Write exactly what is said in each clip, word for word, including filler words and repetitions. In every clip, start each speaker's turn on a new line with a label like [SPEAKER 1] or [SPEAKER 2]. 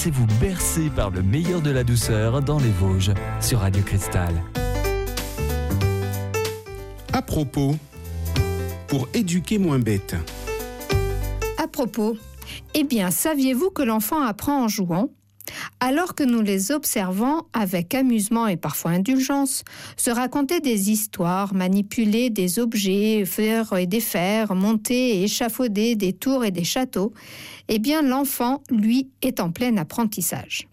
[SPEAKER 1] Laissez-vous bercer par le meilleur de la douceur dans les Vosges sur Radio Cristal.
[SPEAKER 2] À propos, pour éduquer moins bête.
[SPEAKER 3] À propos, eh bien, saviez-vous que l'enfant apprend en jouant ? Alors que nous les observons avec amusement et parfois indulgence, se raconter des histoires, manipuler des objets, faire et défaire, monter et échafauder des tours et des châteaux, eh bien l'enfant, lui, est en plein apprentissage.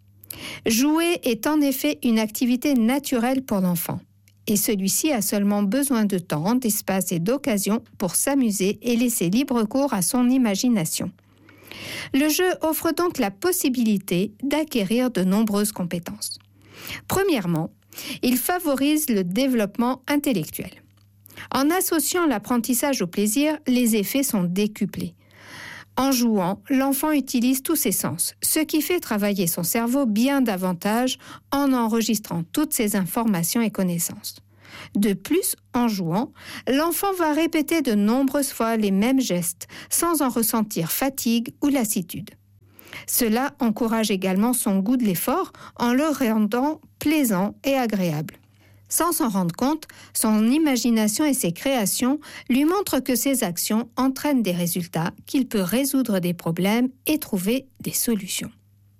[SPEAKER 3] Jouer est en effet une activité naturelle pour l'enfant. Et celui-ci a seulement besoin de temps, d'espace et d'occasion pour s'amuser et laisser libre cours à son imagination. Le jeu offre donc la possibilité d'acquérir de nombreuses compétences. Premièrement, il favorise le développement intellectuel. En associant l'apprentissage au plaisir, les effets sont décuplés. En jouant, l'enfant utilise tous ses sens, ce qui fait travailler son cerveau bien davantage en enregistrant toutes ses informations et connaissances. De plus, en jouant, l'enfant va répéter de nombreuses fois les mêmes gestes sans en ressentir fatigue ou lassitude. Cela encourage également son goût de l'effort en le rendant plaisant et agréable. Sans s'en rendre compte, son imagination et ses créations lui montrent que ses actions entraînent des résultats, qu'il peut résoudre des problèmes et trouver des solutions.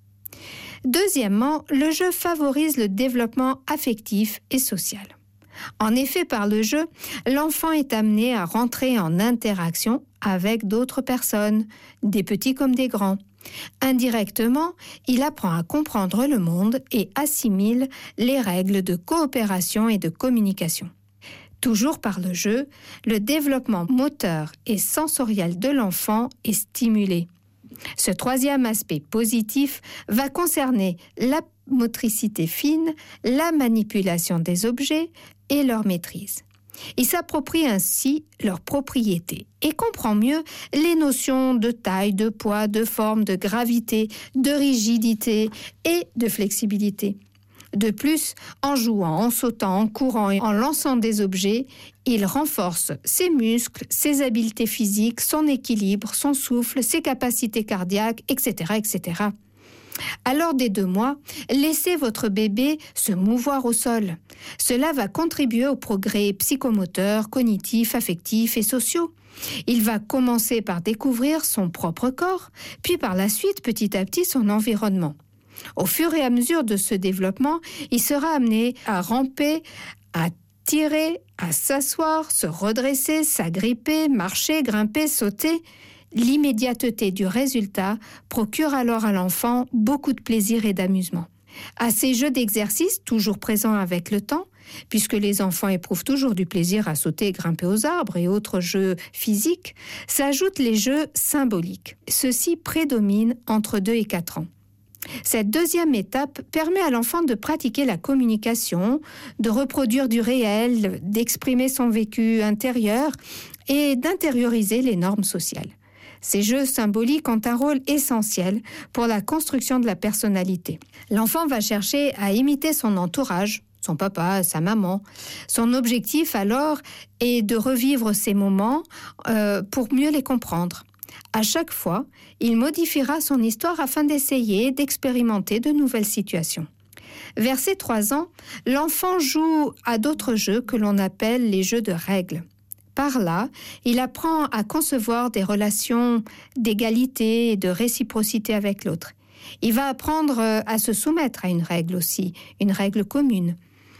[SPEAKER 3] Deuxièmement, le jeu favorise le développement affectif et social. En effet, par le jeu, l'enfant est amené à rentrer en interaction avec d'autres personnes, des petits comme des grands. Indirectement, il apprend à comprendre le monde et assimile les règles de coopération et de communication. Toujours par le jeu, le développement moteur et sensoriel de l'enfant est stimulé. Ce troisième aspect positif va concerner la motricité fine, la manipulation des objets et leur maîtrise. Il s'approprie ainsi leurs propriétés et comprend mieux les notions de taille, de poids, de forme, de gravité, de rigidité et de flexibilité. De plus, en jouant, en sautant, en courant et en lançant des objets, il renforce ses muscles, ses habiletés physiques, son équilibre, son souffle, ses capacités cardiaques, et cetera, et cetera. Alors, dès deux mois, laissez votre bébé se mouvoir au sol. Cela va contribuer au progrès psychomoteur, cognitif, affectif et sociaux. Il va commencer par découvrir son propre corps, puis par la suite, petit à petit, son environnement. Au fur et à mesure de ce développement, il sera amené à ramper, à tirer, à s'asseoir, se redresser, s'agripper, marcher, grimper, sauter. L'immédiateté du résultat procure alors à l'enfant beaucoup de plaisir et d'amusement. À ces jeux d'exercice, toujours présents avec le temps, puisque les enfants éprouvent toujours du plaisir à sauter et grimper aux arbres et autres jeux physiques, s'ajoutent les jeux symboliques. Ceux-ci prédominent entre deux et quatre ans. Cette deuxième étape permet à l'enfant de pratiquer la communication, de reproduire du réel, d'exprimer son vécu intérieur et d'intérioriser les normes sociales. Ces jeux symboliques ont un rôle essentiel pour la construction de la personnalité. L'enfant va chercher à imiter son entourage, son papa, sa maman. Son objectif alors est de revivre ces moments euh, pour mieux les comprendre. À chaque fois, il modifiera son histoire afin d'essayer d'expérimenter de nouvelles situations. Vers ses trois ans, l'enfant joue à d'autres jeux que l'on appelle les jeux de règles. Par là, il apprend à concevoir des relations d'égalité et de réciprocité avec l'autre. Il va apprendre à se soumettre à une règle aussi, une règle commune.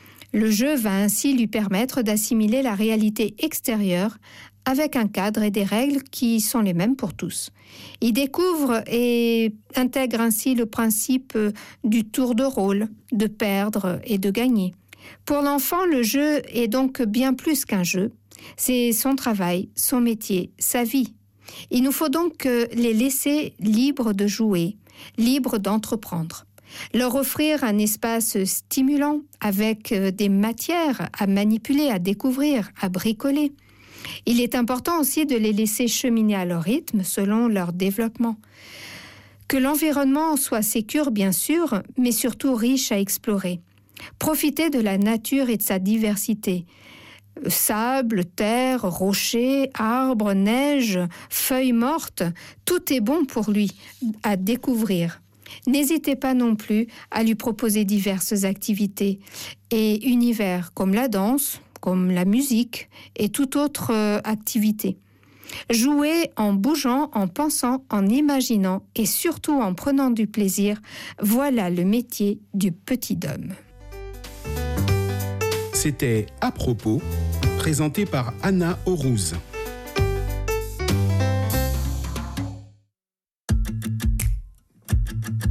[SPEAKER 3] Le jeu va ainsi lui permettre d'assimiler la réalité extérieure avec un cadre et des règles qui sont les mêmes pour tous. Il découvre et intègre ainsi le principe du tour de rôle, de perdre et de gagner. Pour l'enfant, le jeu est donc bien plus qu'un jeu. C'est son travail, son métier, sa vie. Il nous faut donc les laisser libres de jouer, libres d'entreprendre. Leur offrir un espace stimulant avec des matières à manipuler, à découvrir, à bricoler. Il est important aussi de les laisser cheminer à leur rythme selon leur développement. Que l'environnement soit sécure, bien sûr, mais surtout riche à explorer. Profiter de la nature et de sa diversité. Sable, terre, rochers, arbres, neige, feuilles mortes, tout est bon pour lui à découvrir. N'hésitez pas non plus à lui proposer diverses activités et univers comme la danse, comme la musique et toute autre euh, activité. Jouer en bougeant, en pensant, en imaginant et surtout en prenant du plaisir, voilà le métier du petit homme.
[SPEAKER 2] C'était À propos, présenté par Anna Aurouz.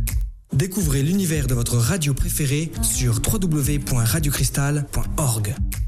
[SPEAKER 4] Découvrez l'univers de votre radio préférée sur w w w point radio cristal point org.